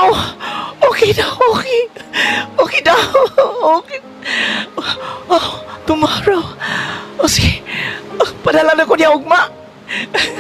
Oh, okay daw, okay. Okay daw, okay. Oh, tomorrow. O sige, padala na ko niya ugma.